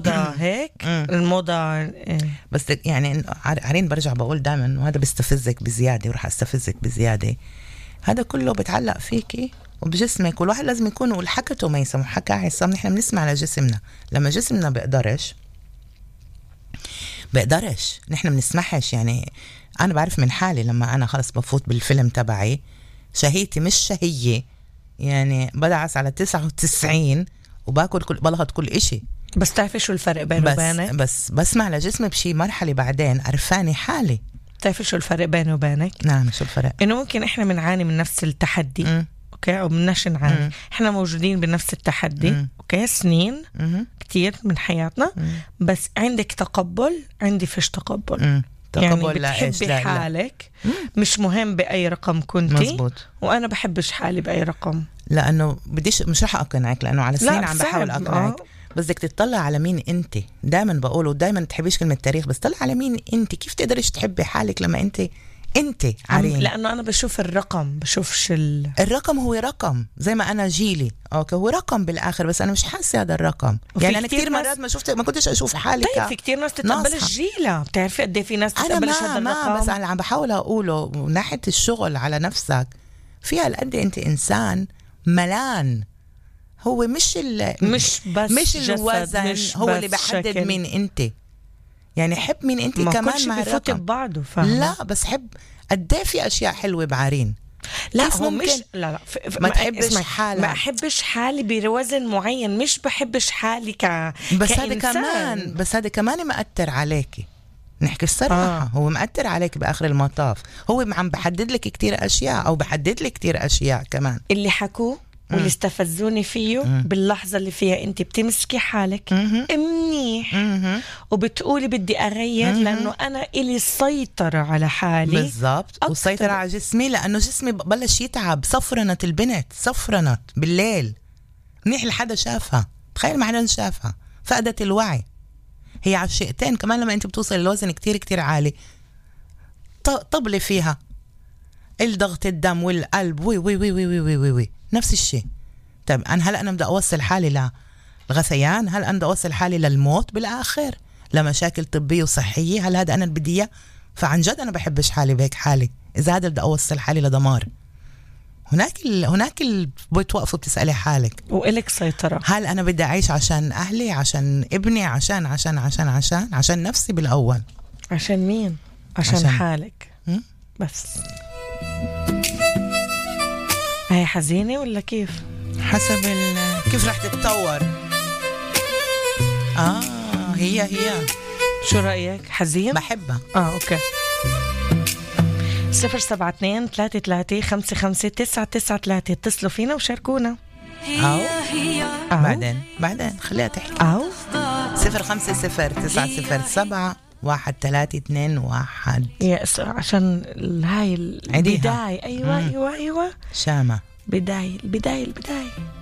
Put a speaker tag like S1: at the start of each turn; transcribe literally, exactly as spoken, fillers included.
S1: الموضة هيك الموضة.
S2: بس يعني عارين برجع بقول دائما وهذا بيستفزك بزيادة وراح استفزك بزيادة، هذا كله بتعلق فيكي وبجسمك، والواحد لازم يكون والحكته ما يسمع حكا عصام. نحن بنسمع على جسمنا، لما جسمنا بقدرش بقدرش نحن بنسمحش. يعني أنا بعرف من حالي لما أنا خلص بفوت بالفيلم تبعي شهيتي مش شهية، يعني بدعس على تسعة وتسعين وباكل كل بلغط كل إشي.
S1: بس تعرفي شو الفرق بينه وبينك؟
S2: بس بسمع لجسمي بشي مرحلة بعدين عرفاني حالي.
S1: تعرفي شو الفرق بينه وبينك؟
S2: نعم شو الفرق؟
S1: إنه ممكن إحنا بنعاني من نفس التحدي م. أوكي، أو بدناش نعاني، م. إحنا موجودين بنفس التحدي م. أوكي سنين م. كتير من حياتنا م. بس عندك تقبل، عندي فيش تقبل م. يعني بتحبي لا حالك لا. مش مهم بأي رقم كنتي مزبوط. وأنا بحبش حالي بأي رقم،
S2: لأنه بديش مش رح أقنعك لأنه على سنين عم بحاول أقنعك. بس بدك تطلع على مين أنت. دايما بقوله دايما تحبيش كلمة تاريخ، بس طلع على مين أنت. كيف تقدرش تحبي حالك لما أنت أنت عارين؟
S1: لأنه أنا بشوف الرقم، بشوفش ال...
S2: الرقم هو رقم زي ما أنا جيلي أوكي هو رقم بالآخر، بس أنا مش حاسة هذا الرقم. يعني أنا كتير مرات ما شفت ما كنتش أشوف حالي.
S1: طيب في كتير ناس تتقبلش جيلة، بتعرفي قد في ناس تتقبلش هذا الرقم.
S2: بس أنا عم بحاول أقوله من ناحية الشغل على نفسك فيها قد أنت إنسان ملان. هو مش ال
S1: مش بس
S2: مش الوزن مش هو اللي بحدد شكل. مين أنت. يعني حب مين أنت
S1: ما
S2: كمان
S1: مع الرقم ببعضه فاهمة.
S2: لا بس حب قد في أشياء حلوة بعرين.
S1: لا هو مش لا لا ف...
S2: ما تحبش حالك.
S1: ما أحبش حالي بوزن معين، مش بحبش حالي ك
S2: بس هذا كمان بس هذا كمان مأثر عليكي. نحكي الصراحة آه. هو مأثر عليك بآخر المطاف. هو عم بحدد لك كتير أشياء أو بحدد لك كتير أشياء كمان.
S1: اللي حكوه واللي استفزوني فيه مم. باللحظة اللي فيها انت بتمسكي حالك مم. منيح مم. وبتقولي بدي أغير مم. لأنه أنا إلي السيطرة على حالي
S2: بالضبط، والسيطرة على جسمي لأنه جسمي بلش يتعب. صفرنت البنت صفرنت بالليل منيح لحدا شافها، تخيل ما حدا شافها، فقدت الوعي. هي على الشيئتين كمان لما انت بتوصل للوزن كتير كتير عالي طبلي فيها الضغط الدم والقلب وي وي وي وي وي وي, وي. نفس الشيء. طيب أنا هل أنا بدي أوصل حالي للغثيان؟ هل أنا بدي أوصل حالي للموت بالآخر؟ لمشاكل طبية وصحية؟ هل هذا أنا بدي إياه؟ فعن جد أنا بحبش حالي بهيك حالي إذا هذا بدي أوصل حالي لدمار. هناك ال... هناك ال... بتوقفوا بتسألي حالك
S1: وإلك سيطرة.
S2: هل أنا بدي أعيش عشان أهلي، عشان ابني، عشان عشان عشان عشان عشان نفسي بالأول؟
S1: عشان مين؟ عشان, عشان... حالك م? بس هي حزينة ولا كيف؟
S2: حسب ال... كيف رح تتطور. آه هي هي
S1: شو رأيك؟ حزين؟
S2: بحبها.
S1: آه أوكي. صفر سبعة اثنين ثلاثة ثلاثة خمسة خمسة تسعة تسعة ثلاثة اتصلوا فينا وشاركونا.
S2: أو بعدين بعدين خليها تحكي.
S1: أو
S2: صفر خمسة صفر تسعة صفر سبعة واحد ثلاثة اثنين واحد.
S1: يس عشان هاي البداية. أيوة أيوة أيوة
S2: شامة
S1: بداية البداية البداية